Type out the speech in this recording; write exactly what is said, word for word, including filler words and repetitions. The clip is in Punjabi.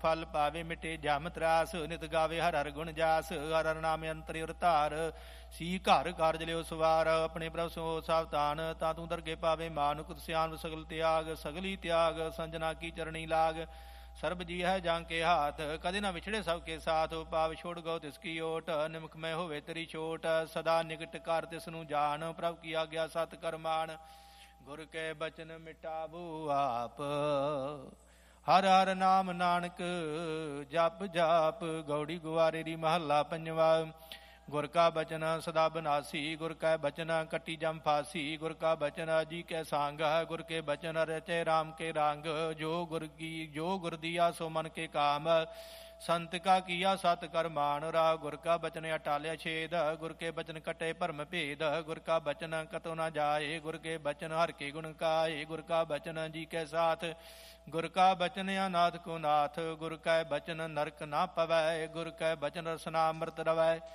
ਫਲ ਪਾਵੇ ਮਿਟੇ ਜਮ ਤਰਾਸ। ਨਿਤ ਗਾਵੇ ਹਰ ਹਰ ਗੁਣ ਜਾਸ, ਹਰ ਹਰ ਨਾਮ ਅੰਤਰਿ ਉਰ ਧਾਰ। ਸੀ ਘਰ ਕਾਰਜ ਲਿਓ ਸਵਾਰ, ਆਪਣੇ ਪ੍ਰਭ ਸੋ ਸਾਵਧਾਨ। ਤਾਂ ਤੂੰ ਦਰਗੇ ਪਾਵੇ ਮਾਨੁਖ, ਸਿਆਨ ਸਗਲ ਤਿਆਗ। ਸਗਲੀ ਤਿਆਗ ਸੰਜਨਾ ਕੀ ਚਰਣੀ ਲਾਗ। ਸਰਬ ਜੀ ਹੈ ਜਾਂ ਕੇ ਹਾਥ, ਕਦੇ ਨਾ ਵਿਛੜੇ ਸਭ ਕੇ ਸਾਥ। ਪਾਵ ਛੋੜ ਗਉ ਤਿਸ ਕੀ ਓਟ, ਨਿਮਕ ਮੈਂ ਹੋਵੇ ਤੇਰੀ ਛੋਟ। ਸਦਾ ਨਿਕਟ ਕਰ ਤਿਸ ਨੂੰ ਜਾਣ, ਪ੍ਰਭ ਕੀ ਆਗਿਆ ਸਤ ਕਰ ਮਾਨ। ਗੁਰ ਕੇ ਬਚਨ ਮਿਟਾਵੋ ਆਪ, ਹਰ ਹਰ ਨਾਮ ਨਾਨਕ ਜਪ ਜਾਪ। ਗੌੜੀ ਗੁਆਰੇਰੀ ਮਹੱਲਾ ਪੰਜਵਾ। ਗੁਰ ਕਾ ਬਚਨ ਸਦਾ ਬਨਾਸੀ, ਗੁਰ ਕੈ ਬਚਨ ਕੱਟੀ ਜਮ ਫਾਸੀ। ਗੁਰ ਕਾ ਬਚਨ ਜੀ ਕੈ ਸੰਗ, ਗੁਰ ਕੇ ਬਚਨ ਰਚੇ ਰਾਮ ਕੇ ਰੰਗ। ਜੋ ਗੁਰ ਕੀ ਜੋ ਗੁਰ ਦੀਆ ਸੋ ਮਨ ਕੇ ਕਾਮ, ਸੰਤ ਕਾ ਕੀਆ ਸਤ ਕਰ ਮਾਨ। ਰਾਹ ਗੁਰ ਕਾ ਬਚਨ ਅਟਾਲਿਆ ਛੇਦ, ਗੁਰ ਕੇ ਬਚਨ ਕਟੇ ਭਰਮ ਭੇਦ। ਗੁਰ ਕਾ ਬਚਨ ਕਤੋ ਨਾ ਜਾਏ, ਗੁਰ ਕੇ ਬਚਨ ਹਰ ਕੇ ਗੁਣ ਕਾਏ। ਗੁਰ ਕਾ ਬਚਨ ਜੀ ਕੈ ਸਾਥ, ਗੁਰ ਕਾ ਬਚਨ ਅਨਾਥ ਕੋ ਨਾਥ। ਗੁਰ ਕੈ ਬਚਨ ਨਰਕ ਨਾ ਪਵੈ, ਗੁਰ ਕੈ ਬਚਨ ਰਸਨਾ ਅੰਮ੍ਰਿਤ ਰਵੈ।